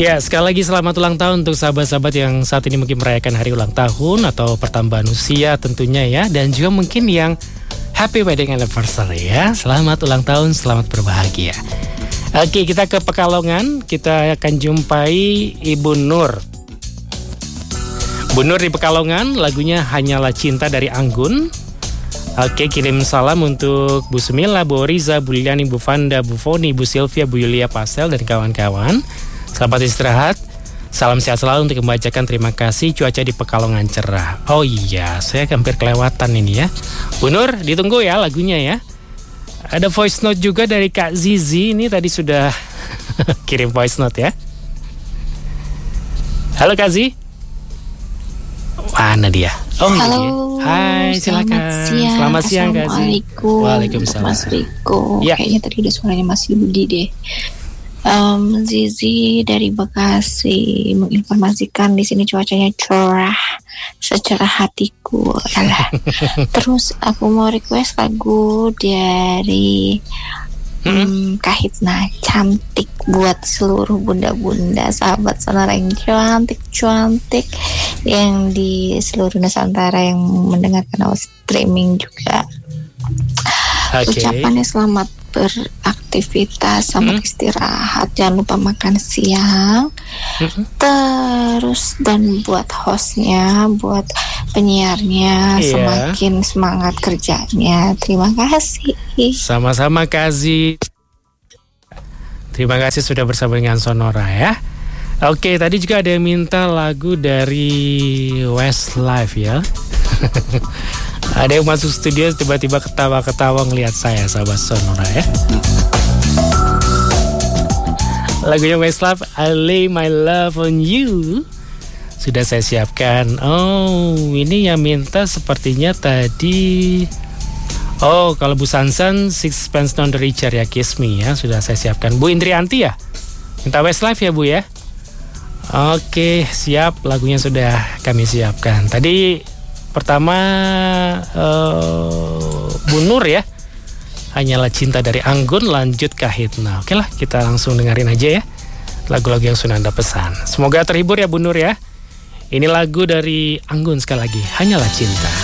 Ya, sekali lagi selamat ulang tahun untuk sahabat-sahabat yang saat ini mungkin merayakan hari ulang tahun atau pertambahan usia tentunya ya. Dan juga mungkin yang happy wedding anniversary ya. Selamat ulang tahun, selamat berbahagia. Oke, kita ke Pekalongan. Kita akan jumpai Ibu Nur. Bu Nur di Pekalongan, lagunya Hanyalah Cinta dari Anggun. Oke, kirim salam untuk Bu Sumila, Bu Oriza, Bu Liliani, Bu Fanda, Bu Foni, Bu Sylvia, Bu Yulia Pastel, dan kawan-kawan. Selamat istirahat. Salam sehat selalu untuk membacakan. Terima kasih. Cuaca di Pekalongan cerah. Oh iya, saya hampir kelewatan ini ya. Bu Nur, ditunggu ya lagunya ya. Ada voice note juga dari Kak Zizi. Ini tadi sudah kirim voice note ya. Halo Kak Zizi. Mana dia? Oh, halo. Dia. Hai, silakan. Selamat siang, Kak Zizi. Assalamualaikum. Waalaikumsalam. Mas Riko. Ya. Kayaknya tadi udah suaranya masih Budi deh. Zizi dari Bekasi menginformasikan di sini cuacanya cerah, secerah hatiku. Alah. Terus aku mau request lagu dari Kahitna, Cantik, buat seluruh bunda-bunda sahabat sonora yang cantik-cantik yang di seluruh Nusantara yang mendengarkan lewat streaming juga. Ucapannya selamat beraktivitas, selamat istirahat, jangan lupa makan siang. Terus dan buat hostnya, buat penyiarnya, semakin semangat kerjanya. Terima kasih. Sama-sama Kazi. Terima kasih sudah bersama dengan Sonora ya. Oke, tadi juga ada yang minta lagu dari Westlife ya. Ada yang masuk studio tiba-tiba ketawa-ketawa ngelihat saya, sahabat Sonora ya. Lagunya Westlife, I Lay My Love On You. Sudah saya siapkan. Oh, ini yang minta sepertinya tadi. Oh, kalau Bu Sansan, Sixpence None the Richer ya, Kiss Me ya. Sudah saya siapkan. Bu Indrianti ya? Minta Westlife ya Bu ya? Oke, siap. Lagunya sudah kami siapkan. Tadi pertama Bu Nur ya, Hanyalah Cinta dari Anggun, lanjut Kahitna. Oke lah, kita langsung dengerin aja ya lagu-lagu yang sudah Anda pesan. Semoga terhibur ya Bu Nur ya. Ini lagu dari Anggun sekali lagi, Hanyalah Cinta.